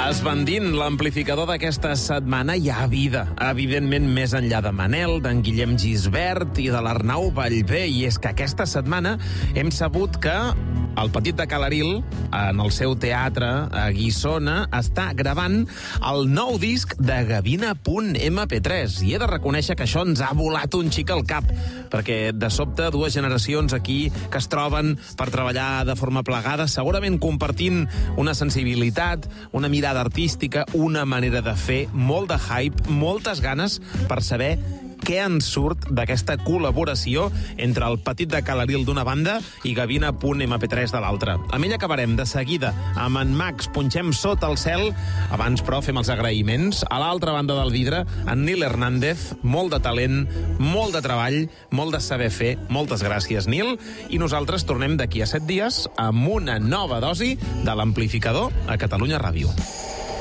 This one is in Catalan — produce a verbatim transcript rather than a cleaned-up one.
Esbandint l'amplificador d'aquesta setmana hi ha vida. Evidentment, més enllà de Manel, d'en Guillem Gisbert i de l'Arnau Ballbé. I és que aquesta setmana hem sabut que el Petit de Calaril, en el seu teatre a Guissona, està gravant el nou disc de Gavina punt ema pe tres. I he de reconèixer que això ens ha volat un xic al cap, perquè de sobte dues generacions aquí que es troben per treballar de forma plegada, segurament compartint una sensibilitat, una mirada artística, una manera de fer, molt de hype, moltes ganes per saber què en surt d'aquesta col·laboració entre el Petit de Calaril d'una banda i Gavina punt ema pe tres de l'altra. Amb ell acabarem de seguida amb en Max, punxem Sota el cel. Abans, però, fem els agraïments. A l'altra banda del vidre, en Nil Hernández, molt de talent, molt de treball, molt de saber fer. Moltes gràcies, Nil. I nosaltres tornem d'aquí a set dies amb una nova dosi de l'amplificador a Catalunya Ràdio.